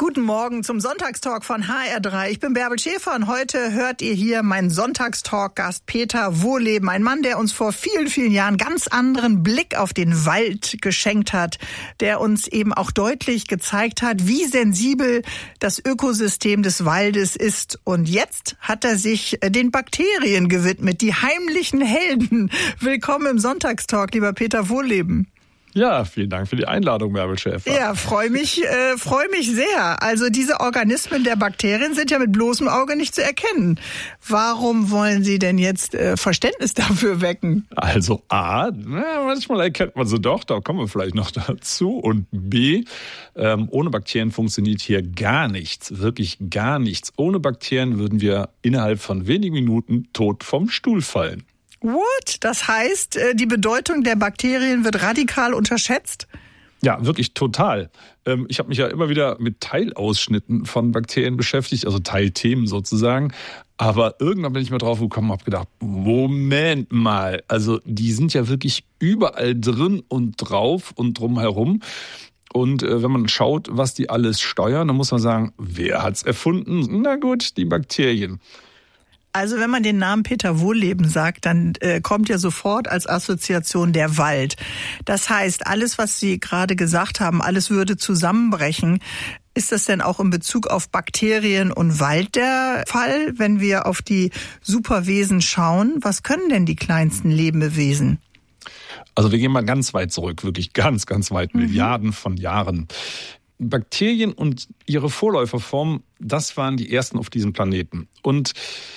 Guten Morgen zum Sonntagstalk von HR3. Ich bin Bärbel Schäfer und heute hört ihr hier meinen Sonntagstalk-Gast Peter Wohlleben. Ein Mann, der uns vor vielen, vielen Jahren ganz anderen Blick auf den Wald geschenkt hat. Der uns eben auch deutlich gezeigt hat, wie sensibel das Ökosystem des Waldes ist. Und jetzt hat er sich den Bakterien gewidmet, die heimlichen Helden. Willkommen im Sonntagstalk, lieber Peter Wohlleben. Ja, vielen Dank für die Einladung, Bärbel Schäfer. Ja, freu mich sehr. Also diese Organismen der Bakterien sind ja mit bloßem Auge nicht zu erkennen. Warum wollen Sie denn jetzt Verständnis dafür wecken? Also manchmal erkennt man sie doch, da kommen wir vielleicht noch dazu. Und B, ohne Bakterien funktioniert hier gar nichts, wirklich gar nichts. Ohne Bakterien würden wir innerhalb von wenigen Minuten tot vom Stuhl fallen. What? Das heißt, die Bedeutung der Bakterien wird radikal unterschätzt? Ja, wirklich total. Ich habe mich ja immer wieder mit Teilausschnitten von Bakterien beschäftigt, also Teilthemen sozusagen. Aber irgendwann bin ich mal drauf gekommen und habe gedacht, Moment mal, also die sind ja wirklich überall drin und drauf und drumherum. Und wenn man schaut, was die alles steuern, dann muss man sagen, wer hat's erfunden? Na gut, die Bakterien. Also wenn man den Namen Peter Wohlleben sagt, dann kommt ja sofort als Assoziation der Wald. Das heißt, alles, was Sie gerade gesagt haben, alles würde zusammenbrechen. Ist das denn auch in Bezug auf Bakterien und Wald der Fall, wenn wir auf die Superwesen schauen? Was können denn die kleinsten Lebewesen? Also wir gehen mal ganz weit zurück, wirklich ganz, ganz weit, Milliarden von Jahren. Bakterien und ihre Vorläuferformen, das waren die ersten auf diesem Planeten. Und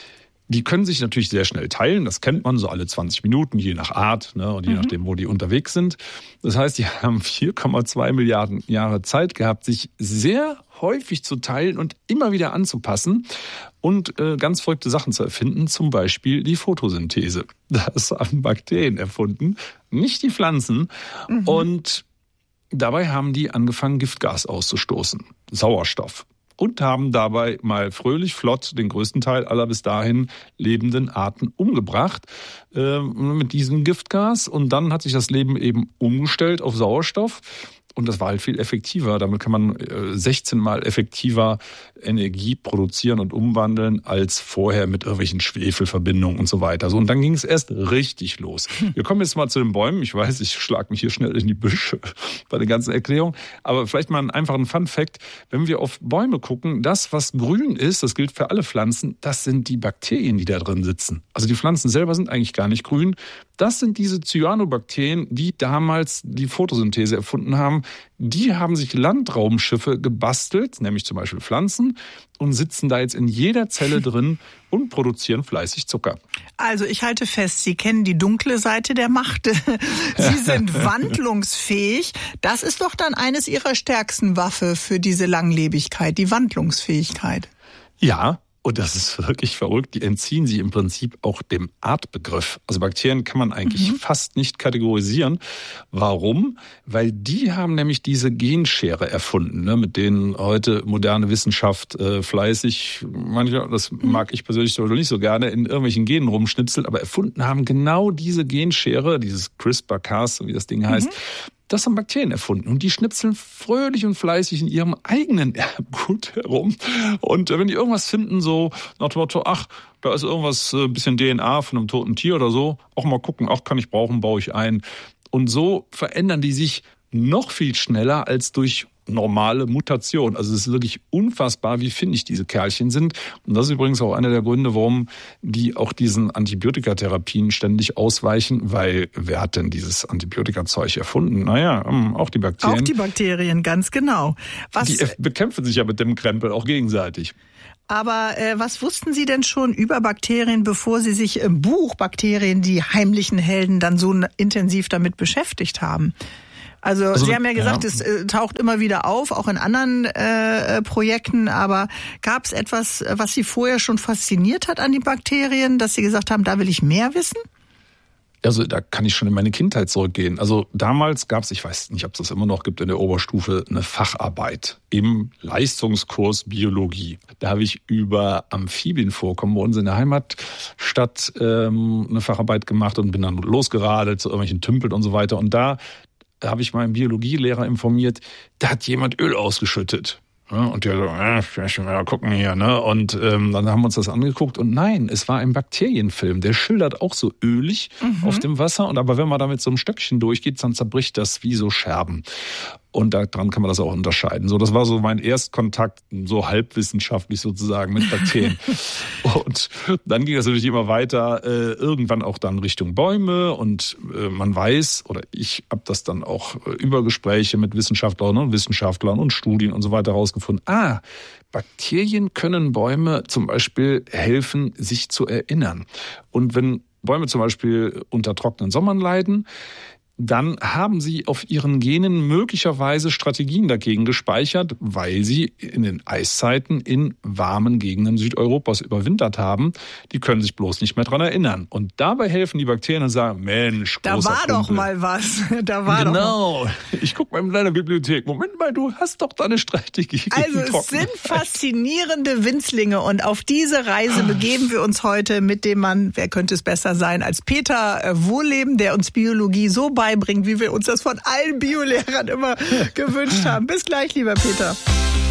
die können sich natürlich sehr schnell teilen, das kennt man so alle 20 Minuten, je nach Art, ne, und je nachdem, wo die unterwegs sind. Das heißt, die haben 4,2 Milliarden Jahre Zeit gehabt, sich sehr häufig zu teilen und immer wieder anzupassen und ganz verrückte Sachen zu erfinden, zum Beispiel die Photosynthese. Das haben Bakterien erfunden, nicht die Pflanzen. Und dabei haben die angefangen, Giftgas auszustoßen, Sauerstoff. Und haben dabei mal fröhlich flott den größten Teil aller bis dahin lebenden Arten umgebracht mit diesem Giftgas. Und dann hat sich das Leben eben umgestellt auf Sauerstoff. Und das war halt viel effektiver. Damit kann man 16 Mal effektiver Energie produzieren und umwandeln als vorher mit irgendwelchen Schwefelverbindungen und so weiter. So, und dann ging es erst richtig los. Wir kommen jetzt mal zu den Bäumen. Ich weiß, ich schlage mich hier schnell in die Büsche bei der ganzen Erklärung. Aber vielleicht mal einen einfachen Fun-Fact. Wenn wir auf Bäume gucken, das, was grün ist, das gilt für alle Pflanzen, das sind die Bakterien, die da drin sitzen. Also die Pflanzen selber sind eigentlich gar nicht grün. Das sind diese Cyanobakterien, die damals die Photosynthese erfunden haben. Die haben sich Landraumschiffe gebastelt, nämlich zum Beispiel Pflanzen, und sitzen da jetzt in jeder Zelle drin und produzieren fleißig Zucker. Also ich halte fest, Sie kennen die dunkle Seite der Macht. Sie sind wandlungsfähig. Das ist doch dann eines Ihrer stärksten Waffe für diese Langlebigkeit, die Wandlungsfähigkeit. Ja. Und das ist wirklich verrückt. Die entziehen sich im Prinzip auch dem Artbegriff. Also Bakterien kann man eigentlich fast nicht kategorisieren. Warum? Weil die haben nämlich diese Genschere erfunden, ne, mit denen heute moderne Wissenschaft fleißig, manchmal, das mag ich persönlich nicht so gerne, in irgendwelchen Genen rumschnitzelt, aber erfunden haben genau diese Genschere, dieses CRISPR-Cas, wie das Ding heißt. Das haben Bakterien erfunden und die schnipseln fröhlich und fleißig in ihrem eigenen Erbgut herum. Und wenn die irgendwas finden, so nach dem Motto, ach, da ist irgendwas, ein bisschen DNA von einem toten Tier oder so, auch mal gucken, ach, kann ich brauchen, baue ich ein. Und so verändern die sich noch viel schneller als durch normale Mutation. Also es ist wirklich unfassbar, wie findig diese Kerlchen sind. Und das ist übrigens auch einer der Gründe, warum die auch diesen Antibiotikatherapien ständig ausweichen, weil wer hat denn dieses Antibiotikazeug erfunden? Naja, auch die Bakterien. Auch die Bakterien, ganz genau. Die bekämpfen sich ja mit dem Krempel auch gegenseitig. Aber was wussten Sie denn schon über Bakterien, bevor Sie sich im Buch Bakterien, die heimlichen Helden, dann so intensiv damit beschäftigt haben? Also Sie haben ja gesagt, es taucht immer wieder auf, auch in anderen Projekten. Aber gab es etwas, was Sie vorher schon fasziniert hat an die Bakterien, dass Sie gesagt haben, da will ich mehr wissen? Also da kann ich schon in meine Kindheit zurückgehen. Also damals gab es, ich weiß nicht, ob es das immer noch gibt in der Oberstufe, eine Facharbeit im Leistungskurs Biologie. Da habe ich über Amphibienvorkommen bei uns in der Heimatstadt eine Facharbeit gemacht und bin dann losgeradelt zu irgendwelchen Tümpeln und so weiter. Und da habe ich meinen Biologielehrer informiert, da hat jemand Öl ausgeschüttet. Und die so, ich will mal gucken hier, ne? Und dann haben wir uns das angeguckt und nein, es war ein Bakterienfilm. Der schildert auch so ölig auf dem Wasser. Und aber wenn man da mit so einem Stöckchen durchgeht, dann zerbricht das wie so Scherben. Und daran kann man das auch unterscheiden. So, das war so mein Erstkontakt, so halbwissenschaftlich sozusagen mit Bakterien. Und dann ging das natürlich immer weiter, irgendwann auch dann Richtung Bäume. Und man weiß, oder ich habe das dann auch über Gespräche mit Wissenschaftlerinnen und Wissenschaftlern und Studien und so weiter herausgefunden. Bakterien können Bäume zum Beispiel helfen, sich zu erinnern. Und wenn Bäume zum Beispiel unter trockenen Sommern leiden, dann haben sie auf ihren Genen möglicherweise Strategien dagegen gespeichert, weil sie in den Eiszeiten in warmen Gegenden Südeuropas überwintert haben. Die können sich bloß nicht mehr dran erinnern. Und dabei helfen die Bakterien und sagen, Mensch, da war Kumpel. Doch mal was. Da war genau. Ich guck mal in deiner Bibliothek. Moment mal, du hast doch deine Strategie. Also es sind faszinierende Winzlinge und auf diese Reise begeben wir uns heute mit dem Mann, wer könnte es besser sein als Peter Wohlleben, der uns Biologie so beibringt, wie wir uns das von allen Biolehrern immer gewünscht haben. Bis gleich, lieber Peter.